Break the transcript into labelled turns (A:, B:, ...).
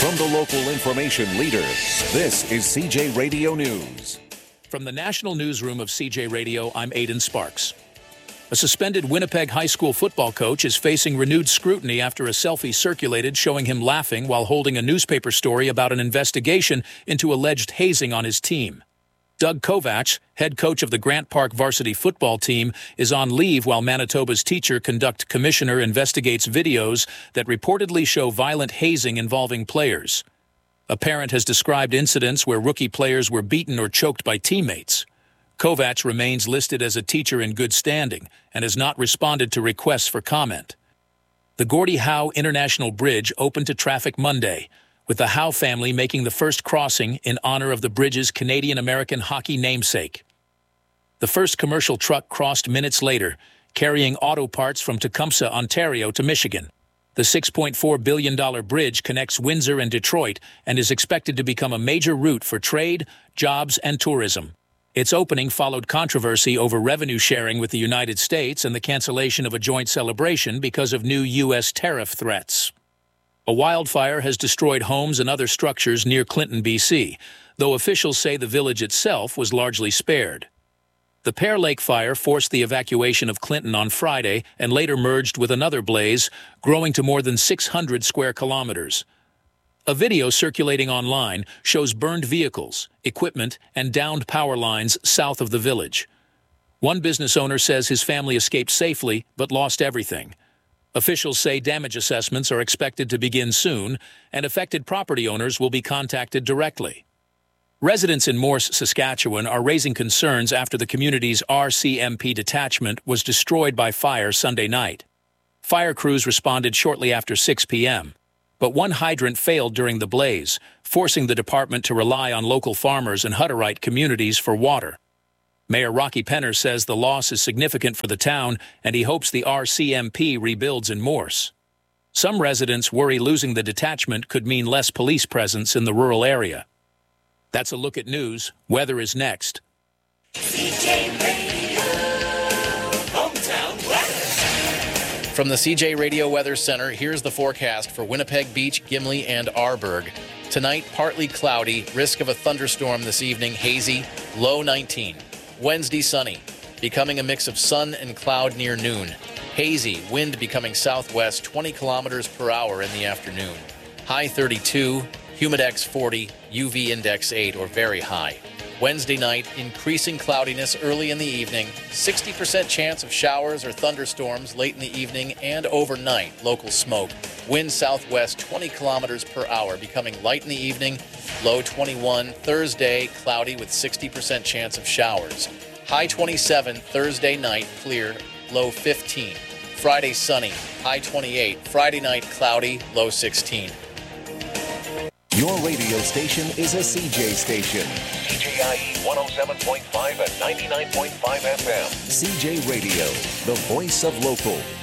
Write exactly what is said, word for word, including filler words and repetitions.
A: From the local information leader, this is C J Radio News.
B: From the National Newsroom of C J Radio, I'm Aidan Sparks. A suspended Winnipeg high school football coach is facing renewed scrutiny after a selfie circulated showing him laughing while holding a newspaper story about an investigation into alleged hazing on his team. Doug Kovacs, head coach of the Grant Park varsity football team, is on leave while Manitoba's teacher conduct commissioner investigates videos that reportedly show violent hazing involving players. A parent has described incidents where rookie players were beaten or choked by teammates. Kovacs remains listed as a teacher in good standing and has not responded to requests for comment. The Gordie Howe International Bridge opened to traffic Monday, with the Howe family making the first crossing in honor of the bridge's Canadian-American hockey namesake. The first commercial truck crossed minutes later, carrying auto parts from Tecumseh, Ontario to Michigan. The six point four billion dollars bridge connects Windsor and Detroit and is expected to become a major route for trade, jobs, and tourism. Its opening followed controversy over revenue sharing with the United States and the cancellation of a joint celebration because of new U S tariff threats. A wildfire has destroyed homes and other structures near Clinton, B C, though officials say the village itself was largely spared. The Pear Lake fire forced the evacuation of Clinton on Friday and later merged with another blaze, growing to more than six hundred square kilometers. A video circulating online shows burned vehicles, equipment, and downed power lines south of the village. One business owner says his family escaped safely but lost everything. Officials say damage assessments are expected to begin soon, and affected property owners will be contacted directly. Residents in Morse, Saskatchewan are raising concerns after the community's R C M P detachment was destroyed by fire Sunday night. Fire crews responded shortly after six p.m., but one hydrant failed during the blaze, forcing the department to rely on local farmers and Hutterite communities for water. Mayor Rocky Penner says the loss is significant for the town, and he hopes the R C M P rebuilds in Morse. Some residents worry losing the detachment could mean less police presence in the rural area. That's a look at news. Weather is next.
C: C J Radio, hometown weather.
D: From the C J Radio Weather Center, here's the forecast for Winnipeg Beach, Gimli, and Arborg. Tonight, partly cloudy, risk of a thunderstorm this evening, hazy, low nineteen. Wednesday, sunny, becoming a mix of sun and cloud near noon. Hazy, wind becoming southwest, twenty kilometers per hour in the afternoon. High thirty-two, humidex forty, U V index eight or very high. Wednesday night, increasing cloudiness early in the evening, sixty percent chance of showers or thunderstorms late in the evening and overnight, local smoke. Wind southwest twenty kilometers per hour, becoming light in the evening, low twenty-one. Thursday, cloudy with sixty percent chance of showers. High twenty-seven, Thursday night, clear, low fifteen. Friday, sunny, high twenty-eight. Friday night, cloudy, low sixteen.
A: Your radio station is a C J station.
C: C J I E one oh seven point five and ninety-nine point five F M.
A: C J Radio, the voice of local.